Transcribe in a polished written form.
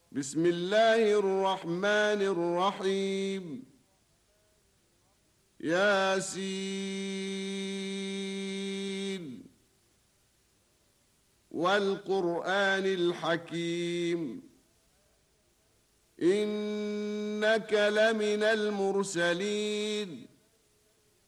بسم الله الرحمن الرحيم. ياسين والقرآن الحكيم إنك لمن المرسلين